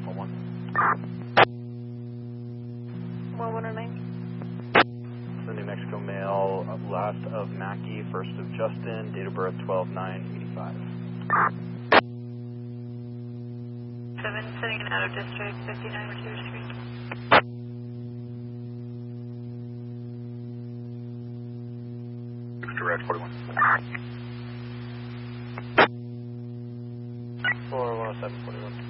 1. 1109. The New Mexico male, last of Mackey, first of Justin, date of birth 12/9/85. 7, setting an out of district, 59 Revere Street. Direct 41. 41741.